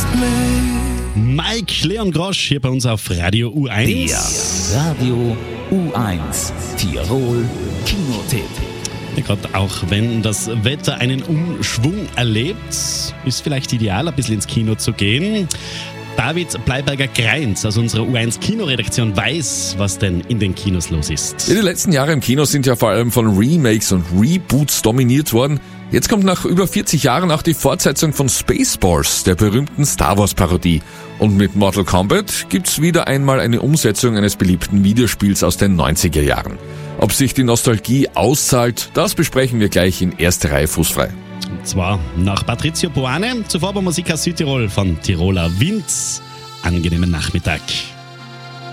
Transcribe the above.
Mike Leon Grosch hier bei uns auf Radio U1. Der Radio U1 Tirol Kinotipp. Ja, gerade auch wenn das Wetter einen Umschwung erlebt, ist vielleicht ideal, ein bisschen ins Kino zu gehen. David Bleiberger-Greins aus unserer U1 Kinoredaktion weiß, was denn in den Kinos los ist. Ja, die letzten Jahre im Kino sind ja vor allem von Remakes und Reboots dominiert worden. Jetzt kommt nach über 40 Jahren auch die Fortsetzung von Spaceballs, der berühmten Star Wars Parodie. Und mit Mortal Kombat gibt's wieder einmal eine Umsetzung eines beliebten Videospiels aus den 90er Jahren. Ob sich die Nostalgie auszahlt, das besprechen wir gleich in erster Reihe fußfrei. Und zwar nach Patrizio Poane, zuvor bei Musik aus Südtirol von Tiroler Wind. Angenehmen Nachmittag.